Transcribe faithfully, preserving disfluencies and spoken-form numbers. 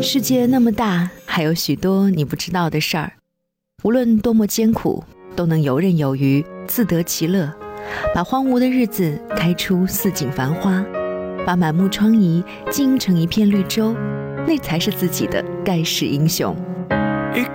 世界那么大，还有许多你不知道的事儿。无论多么艰苦，都能游刃有余，自得其乐，把荒芜的日子开出似锦繁花，把满目疮痍经营成一片绿洲，那才是自己的盖世英雄。